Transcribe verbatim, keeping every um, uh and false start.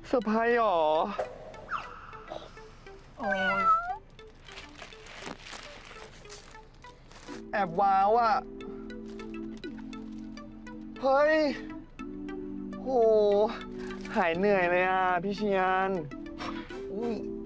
เซอร์ไพรส์หรอโอ้ยแอบว้าวอ่ะเฮ้ยโหหายเหนื่อยเลยอ่ะพี่เชียนอุ้ย